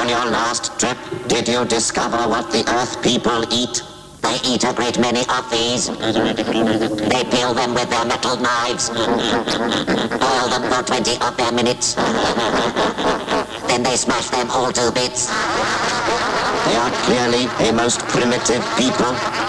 your last trip, did you discover what the Earth people eat? They eat a great many of these. They peel them with their metal knives. Boil them for 20 of their minutes. Then they smash them all to bits. They are clearly a most primitive people.